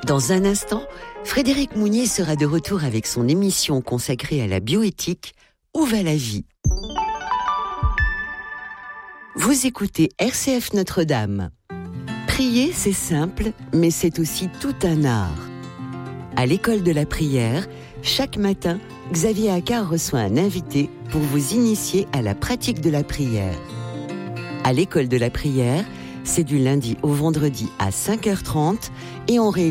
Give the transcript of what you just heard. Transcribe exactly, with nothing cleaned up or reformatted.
Dans un instant, Frédéric Mounier sera de retour avec son émission consacrée à la bioéthique « Où va la vie ?» Vous écoutez R C F Notre-Dame. Prier, c'est simple, mais c'est aussi tout un art. À l'école de la prière, chaque matin, Xavier Accard reçoit un invité pour vous initier à la pratique de la prière. À l'école de la prière, c'est du lundi au vendredi à cinq heures trente et on réécoute